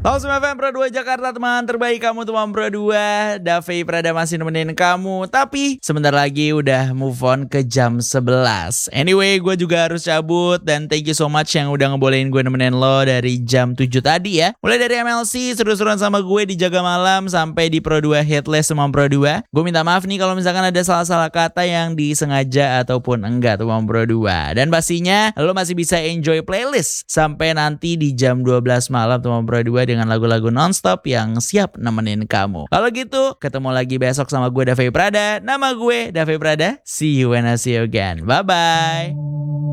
Halo semua FM Pro 2 Jakarta, teman terbaik kamu teman Pro 2. Dave Prada masih nemenin kamu, tapi sebentar lagi udah move on ke jam 11. Anyway, gue juga harus cabut dan thank you so much yang udah ngebolehin gue nemenin lo dari jam 7 tadi ya. Mulai dari MLC, seru-seruan sama gue di Jaga Malam, sampai di Pro 2 Headless teman Pro 2. Gue minta maaf nih kalau misalkan ada salah-salah kata yang disengaja ataupun enggak teman Pro 2. Dan pastinya lo masih bisa enjoy playlist sampai nanti di jam 12 malam teman Pro 2 dengan lagu-lagu nonstop yang siap nemenin kamu. Kalau gitu, ketemu lagi besok sama gue Dave Prada. Nama gue Dave Prada. See you when I see you again. Bye-bye.